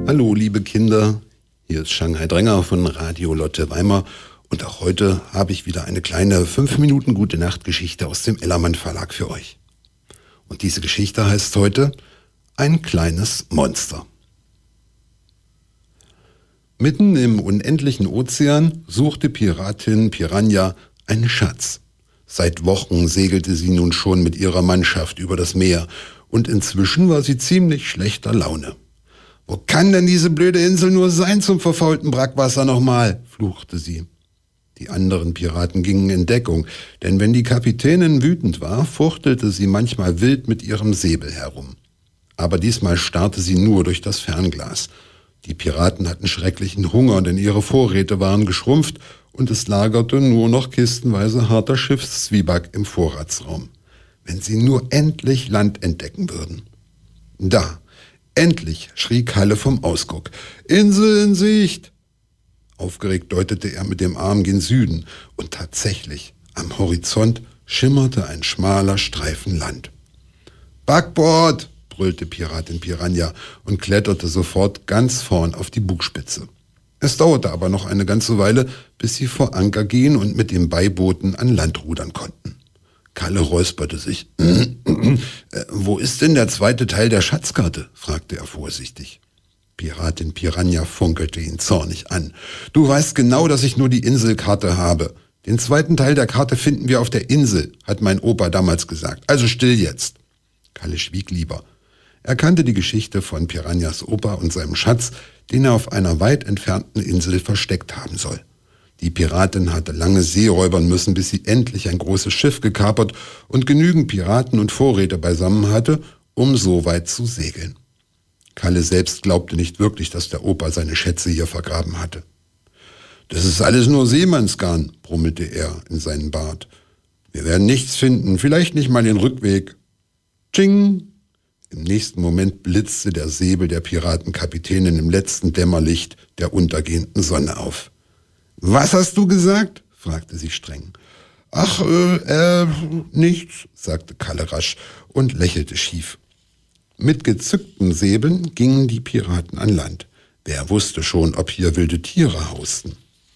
Hallo liebe Kinder, hier ist Shanghai Dränger von Radio Lotte Weimar und auch heute habe ich wieder eine kleine 5 Minuten Gute-Nacht-Geschichte aus dem Ellermann Verlag für euch. Und diese Geschichte heißt heute Ein kleines Monster. Mitten im unendlichen Ozean suchte Piratin Piranha einen Schatz. Seit Wochen segelte sie nun schon mit ihrer Mannschaft über das Meer und inzwischen war sie ziemlich schlechter Laune. »Wo kann denn diese blöde Insel nur sein zum verfaulten Brackwasser nochmal?« fluchte sie. Die anderen Piraten gingen in Deckung, denn wenn die Kapitänin wütend war, fuchtelte sie manchmal wild mit ihrem Säbel herum. Aber diesmal starrte sie nur durch das Fernglas. Die Piraten hatten schrecklichen Hunger, denn ihre Vorräte waren geschrumpft und es lagerte nur noch kistenweise harter Schiffszwieback im Vorratsraum. Wenn sie nur endlich Land entdecken würden. Da, endlich, schrie Kalle vom Ausguck. »Insel in Sicht!« Aufgeregt deutete er mit dem Arm gen Süden und tatsächlich, am Horizont schimmerte ein schmaler Streifen Land. »Backbord!« brüllte Piratin Piranha und kletterte sofort ganz vorn auf die Bugspitze. Es dauerte aber noch eine ganze Weile, bis sie vor Anker gehen und mit dem Beibooten an Land rudern konnten. Kalle räusperte sich. »Wo ist denn der zweite Teil der Schatzkarte?« fragte er vorsichtig. Piratin Piranha funkelte ihn zornig an. »Du weißt genau, dass ich nur die Inselkarte habe. Den zweiten Teil der Karte finden wir auf der Insel, hat mein Opa damals gesagt. Also still jetzt.« Kalle schwieg lieber. Er kannte die Geschichte von Piranhas Opa und seinem Schatz, den er auf einer weit entfernten Insel versteckt haben soll. Die Piratin hatte lange seeräubern müssen, bis sie endlich ein großes Schiff gekapert und genügend Piraten und Vorräte beisammen hatte, um so weit zu segeln. Kalle selbst glaubte nicht wirklich, dass der Opa seine Schätze hier vergraben hatte. »Das ist alles nur Seemannsgarn«, brummelte er in seinen Bart. »Wir werden nichts finden, vielleicht nicht mal den Rückweg.« Tsching! Im nächsten Moment blitzte der Säbel der Piratenkapitänin im letzten Dämmerlicht der untergehenden Sonne auf. »Was hast du gesagt?« fragte sie streng. »Ach, nichts«, sagte Kalle rasch und lächelte schief. Mit gezückten Säbeln gingen die Piraten an Land. Wer wusste schon, ob hier wilde Tiere hausten.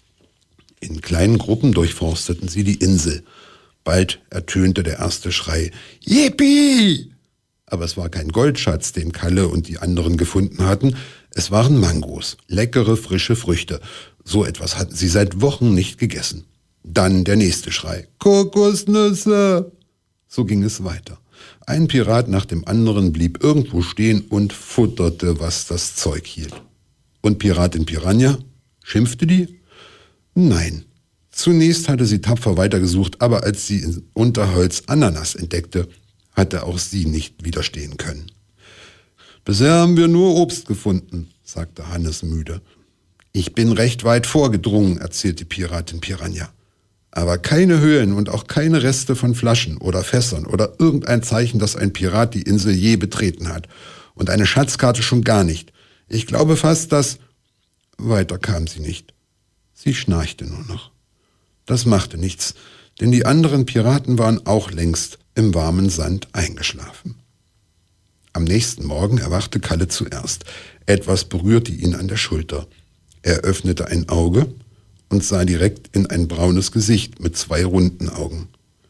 In kleinen Gruppen durchforsteten sie die Insel. Bald ertönte der erste Schrei. »Yippie!« Aber es war kein Goldschatz, den Kalle und die anderen gefunden hatten. Es waren Mangos, leckere, frische Früchte. So etwas hatten sie seit Wochen nicht gegessen. Dann der nächste Schrei. »Kokosnüsse!« So ging es weiter. Ein Pirat nach dem anderen blieb irgendwo stehen und futterte, was das Zeug hielt. Und Piratin Piranha? Schimpfte die? Nein. Zunächst hatte sie tapfer weitergesucht, aber als sie in Unterholz Ananas entdeckte, hatte auch sie nicht widerstehen können. »Bisher haben wir nur Obst gefunden«, sagte Hannes müde. »Ich bin recht weit vorgedrungen«, erzählte Piratin Piranha. »Aber keine Höhlen und auch keine Reste von Flaschen oder Fässern oder irgendein Zeichen, dass ein Pirat die Insel je betreten hat. Und eine Schatzkarte schon gar nicht. Ich glaube fast, dass...« Weiter kam sie nicht. Sie schnarchte nur noch. Das machte nichts, denn die anderen Piraten waren auch längst im warmen Sand eingeschlafen. Am nächsten Morgen erwachte Kalle zuerst. Etwas berührte ihn an der Schulter. Er öffnete ein Auge und sah direkt in ein braunes Gesicht mit 2 runden Augen.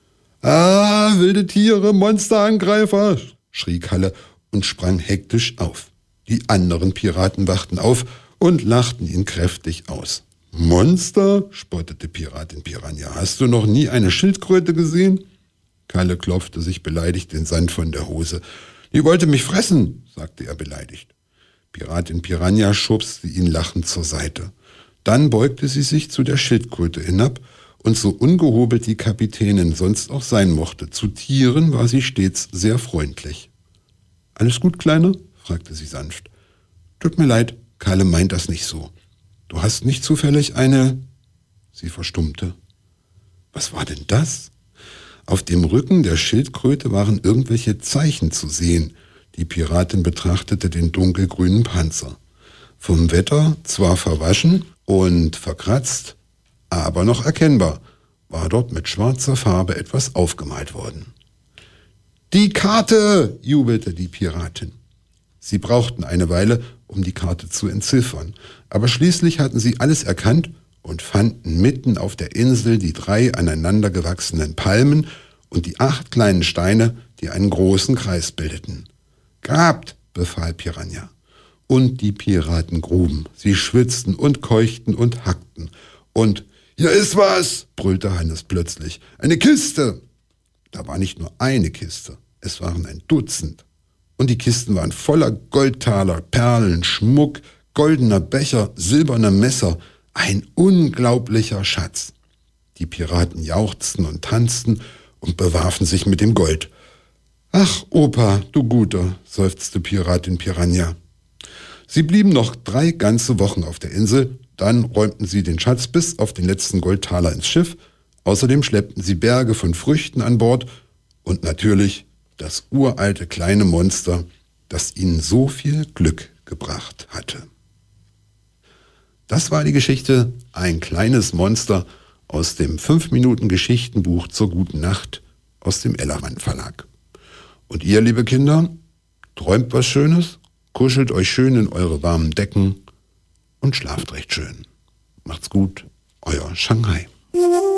»Ah, wilde Tiere, Monsterangreifer«, schrie Kalle und sprang hektisch auf. Die anderen Piraten wachten auf und lachten ihn kräftig aus. »Monster?«, spottete Piratin Piranha. »Hast du noch nie eine Schildkröte gesehen?« Kalle klopfte sich beleidigt den Sand von der Hose. »Die wollte mich fressen«, sagte er beleidigt. Piratin Piranha schubste ihn lachend zur Seite. Dann beugte sie sich zu der Schildkröte hinab, und so ungehobelt die Kapitänin sonst auch sein mochte, zu Tieren war sie stets sehr freundlich. »Alles gut, Kleiner?« fragte sie sanft. »Tut mir leid, Kalle meint das nicht so. Du hast nicht zufällig eine...« Sie verstummte. Was war denn das? Auf dem Rücken der Schildkröte waren irgendwelche Zeichen zu sehen. Die Piratin betrachtete den dunkelgrünen Panzer. Vom Wetter zwar verwaschen und verkratzt, aber noch erkennbar, war dort mit schwarzer Farbe etwas aufgemalt worden. »Die Karte!« jubelte die Piratin. Sie brauchten eine Weile, um die Karte zu entziffern. Aber schließlich hatten sie alles erkannt und fanden mitten auf der Insel die 3 aneinander gewachsenen Palmen und die 8 kleinen Steine, die einen großen Kreis bildeten. »Grabt«, befahl Piranha. Und die Piraten gruben. Sie schwitzten und keuchten und hackten. Und »Hier ist was«, brüllte Hannes plötzlich. »Eine Kiste!« Da war nicht nur eine Kiste, es waren ein Dutzend. Und die Kisten waren voller Goldtaler, Perlen, Schmuck, goldener Becher, silberner Messer. Ein unglaublicher Schatz. Die Piraten jauchzten und tanzten und bewarfen sich mit dem Gold. »Ach, Opa, du Guter«, seufzte Piratin Piranha. Sie blieben noch 3 ganze Wochen auf der Insel, dann räumten sie den Schatz bis auf den letzten Goldtaler ins Schiff, außerdem schleppten sie Berge von Früchten an Bord und natürlich das uralte kleine Monster, das ihnen so viel Glück gebracht hatte. Das war die Geschichte »Ein kleines Monster« aus dem 5-Minuten-Geschichtenbuch zur guten Nacht aus dem Ellermann Verlag. Und ihr, liebe Kinder, träumt was Schönes, kuschelt euch schön in eure warmen Decken und schlaft recht schön. Macht's gut, euer Shanghai.